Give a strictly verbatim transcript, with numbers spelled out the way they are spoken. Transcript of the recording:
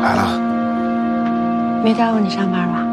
来了。 没耽误你上班吧？